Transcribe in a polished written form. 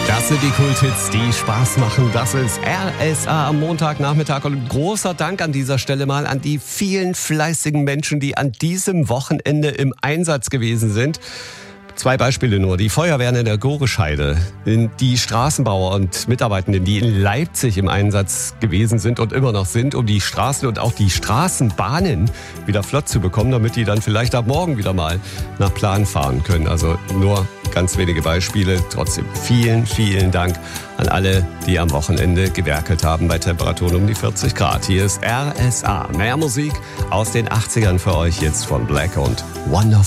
Das sind die Kulthits, die Spaß machen. Das ist RSA am Montagnachmittag. Und großer Dank an dieser Stelle mal an die vielen fleißigen Menschen, die an diesem Wochenende im Einsatz gewesen sind. 2 Beispiele nur. Die Feuerwehren in der Gorescheide, die Straßenbauer und Mitarbeitenden, die in Leipzig im Einsatz gewesen sind und immer noch sind, um die Straßen und auch die Straßenbahnen wieder flott zu bekommen, damit die dann vielleicht ab morgen wieder mal nach Plan fahren können. Also nur ganz wenige Beispiele. Trotzdem vielen, vielen Dank an alle, die am Wochenende gewerkelt haben bei Temperaturen um die 40 Grad. Hier ist RSA. Mehr Musik aus den 80ern für euch jetzt von Black und Wonderful.